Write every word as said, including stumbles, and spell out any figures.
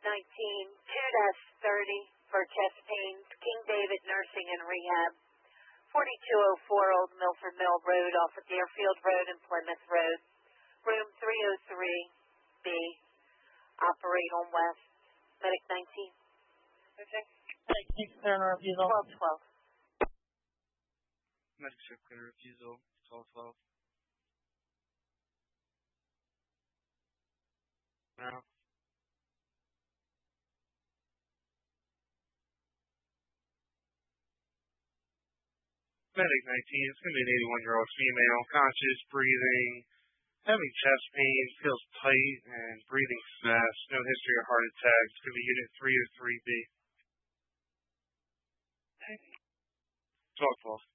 nineteen two dash thirty for chest pain, King David Nursing and Rehab, forty-two oh four Old Milford Mill Road off of Deerfield Road and Plymouth Road, room three oh three B, operate on West, medic nineteen. Okay. Medic six, clear and refusal. twelve twelve. Medic six, clear and refusal, twelve twelve. Now. Medic nineteen, it's going to be an eighty-one-year-old female, conscious, breathing, having chest pain, feels tight, and breathing fast. No history of heart attack. It's going to be unit three oh three B. twelve twelve.